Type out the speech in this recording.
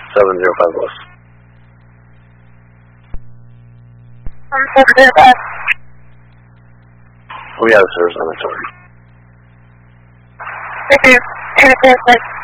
705 Lewis. Clear back. We have service on the tour. Thank you.